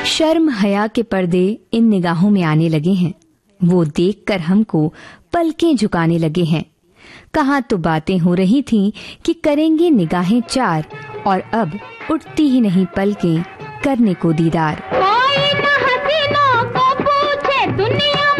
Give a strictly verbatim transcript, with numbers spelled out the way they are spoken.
शर्म हया के पर्दे इन निगाहों में आने लगे हैं। वो देखकर हमको पलकें झुकाने लगे हैं। कहाँ तो बातें हो रही थीं कि करेंगे निगाहें चार, और अब उठती ही नहीं पलकें करने को दीदार।